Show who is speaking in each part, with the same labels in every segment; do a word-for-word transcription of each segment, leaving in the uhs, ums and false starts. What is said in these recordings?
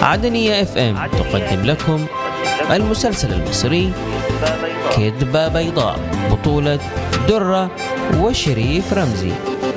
Speaker 1: عدنية اف ام تقدم لكم المسلسل المصري كذبة بيضاء، بطولة درة وشريف رمزي.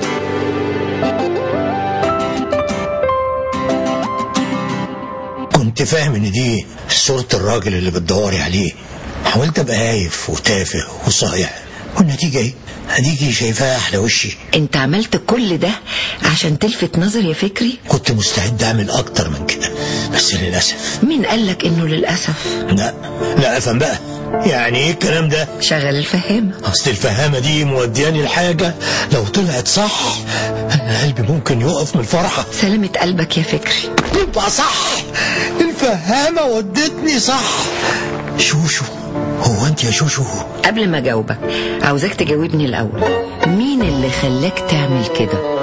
Speaker 2: كنت فاهم ان دي صورة الراجل اللي بتدوري عليه. حاولت ابقى هايف وتافه وصايع، والنتيجة ايه؟ هديكي شايفاها على وشي.
Speaker 3: انت عملت كل ده عشان تلفت نظر يا فكري؟
Speaker 2: كنت مستعد اعمل اكتر من كده، بس للأسف.
Speaker 3: مين قالك انه للأسف؟
Speaker 2: لا لا افهم بقى، يعني ايه الكلام ده؟
Speaker 3: شغل الفهامة.
Speaker 2: اصل الفهامة دي مودياني الحاجة لو طلعت صح انا قلبي ممكن يقف من الفرحة.
Speaker 3: سلامة قلبك يا فكري.
Speaker 2: يبقى صح، الفهامة ودتني صح. شوشو، هو انت يا شوشو؟
Speaker 3: قبل ما اجاوبك عاوزاك تجاوبني الاول، مين اللي خلاك تعمل كده؟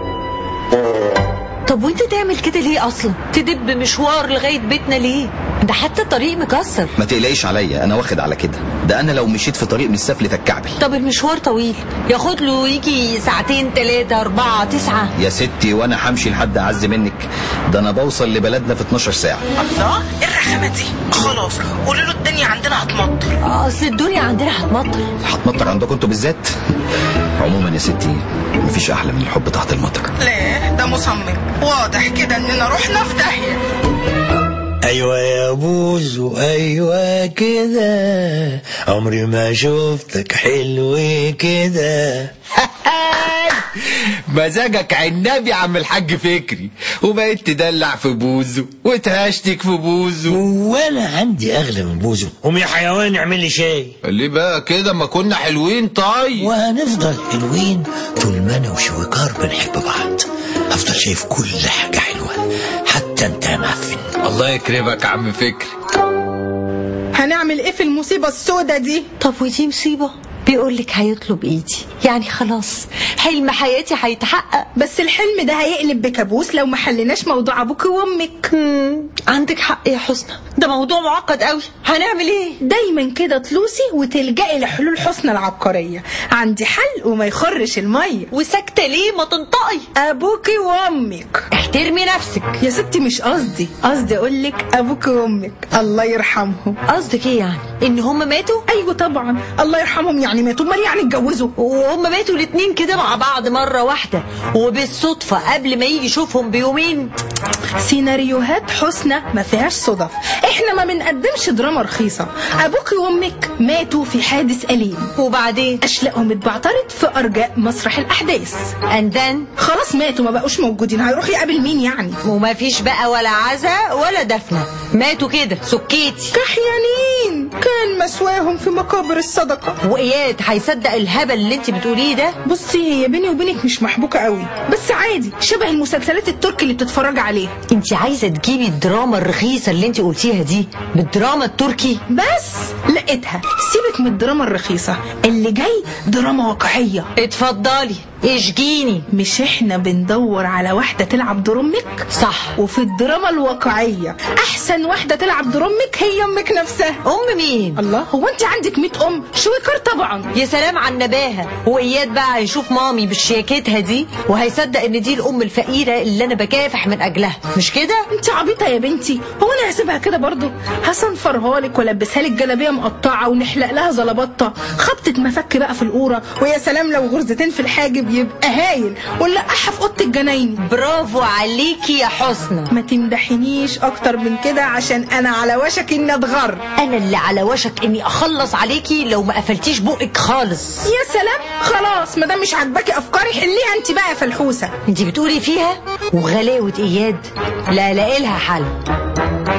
Speaker 4: طب وانت تعمل كده ليه اصلا؟ تدب مشوار لغايه بيتنا ليه؟ ده حتى الطريق مكسر.
Speaker 5: ما تقلقيش عليا، انا واخد على كده. ده انا لو مشيت في طريق من السفل تتكعبل.
Speaker 4: طب المشوار طويل، ياخد له يجي ساعتين ثلاثة أربعة تسعة.
Speaker 5: يا ستي وانا همشي لحد اعز منك؟ ده انا بوصل لبلدنا في اتناشر ساعة.
Speaker 6: الله، ايه الرخامة دي؟ خلاص قولوا له الدنيا عندنا هتمطر.
Speaker 4: اصل الدنيا عندنا هتمطر.
Speaker 5: هتمطر عندكم انتوا بالذات؟ عموما يا ستي مفيش احلى من الحب تحت المطر.
Speaker 6: لا ده مصمم، واضح كده اننا رحنا في داهية.
Speaker 2: ايوه يا بوزو، ايوه كده، عمري ما شفتك حلو كده.
Speaker 7: مزاجك عنابي يا عم الحاج فكري، وبقيت تدلع في بوزو وتهشتك في بوزو.
Speaker 2: وانا عندي اغلى من بوزو. قوم يا حيوان اعمل لي شاي.
Speaker 7: ليه بقى كده؟ ما كنا حلوين. طيب
Speaker 2: وهنفضل حلوين طول ما انا وشويكار بنحب بعض. هفضل شايف كل حاجه حلوه، حتى انت يا معفن.
Speaker 7: الله يكرمك يا عم فكري.
Speaker 6: هنعمل ايه في المصيبة السودة دي؟
Speaker 4: طب ودي مصيبة؟ بيقولك هيطلب ايدي، يعني خلاص حلم حياتي هيتحقق.
Speaker 6: بس الحلم ده هيقلب بكابوس لو ما حلناش موضوع ابوك وامك.
Speaker 4: عندك حق يا حسنى، ده موضوع معقد قوي. هنعمل ايه؟
Speaker 6: دايما كده تلوسي وتلجئي لحلول حسنى العبقرية. عندي حل وما يخرش المية.
Speaker 4: وساكتة ليه؟ ما تنطقي.
Speaker 6: ابوكي وامك.
Speaker 4: احترمي نفسك
Speaker 6: يا ستي، مش قصدي قصدي اقولك ابوكي وامك الله يرحمهم.
Speaker 4: قصدك ايه يعني؟ ان هم ماتوا؟
Speaker 6: ايوه طبعا، الله يرحمهم يعني ماتوا، امال يعني اتجوزوا؟
Speaker 4: وهم ماتوا الاتنين كده مع بعض مرة واحدة وبالصدفة قبل ما يجي يشوفهم بيومين.
Speaker 6: سيناريوهات حسنى ما فيهاش صدف، احنا ما بنقدمش دراما رخيصة. ابوك وامك ماتوا في حادث أليم،
Speaker 4: وبعدين
Speaker 6: اشلاءهم اتبعترت في ارجاء مسرح الاحداث.
Speaker 4: اندن
Speaker 6: خلاص ماتوا، ما بقوش موجودين، هيروح يقابل مين يعني؟
Speaker 4: وما فيش بقى ولا عزاء ولا دفنة، ماتوا كده سكيتي
Speaker 6: كحيانين، كان مسواهم في مقابر الصدقة.
Speaker 4: واياد هيصدق الهبل اللي انت بتقوليه ده؟
Speaker 6: بصي، هي بيني وبينك مش محبوكة قوي، بس عادي، شبه المسلسلات التركي اللي بتتفرج عليها.
Speaker 4: انت عايزة تجيبي الدراما الرخيصة اللي انت قلتيها دي بالدراما التركي؟
Speaker 6: بس لقيتها. سيبك من الدراما الرخيصة، اللي جاي دراما واقعية.
Speaker 4: اتفضلي اشجيني.
Speaker 6: مش احنا بندور على واحدة تلعب دور امك؟
Speaker 4: صح.
Speaker 6: وفي الدراما الواقعية احسن واحدة تلعب دور امك هي امك نفسها.
Speaker 4: ام مين؟
Speaker 6: الله، هو انت عندك مية ام؟ شويكار طبعا.
Speaker 4: يا سلام على النباهة. واياد بقى هيشوف مامي بالشياكتها دي وهيصدق ان دي الام الفقيرة اللي انا بكافح من اجلها، مش كده؟
Speaker 6: انت عبيطة يا بنتي، هو انا هسيبها كده برضو؟ هصنفرها لك والبسها لك جلابيه مقطعه ونحلق لها زلبطه، خبطه مفك بقى في القوره، ويا سلام لو غرزتين في الحاجب يبقى هايل، ونلقحها في اوضه الجناين.
Speaker 4: برافو عليكي يا حسنى.
Speaker 6: ما تمدحنيش اكتر من كده عشان انا على وشك اني اتغر.
Speaker 4: انا اللي على وشك اني اخلص عليكي لو ما قفلتيش بقك خالص.
Speaker 6: يا سلام، خلاص ما دام مش عاجباكي افكاري حليها انت بقى يا فلحوسه.
Speaker 4: انت بتقولي فيها وغلاوه اياد لا لاقي لها حل.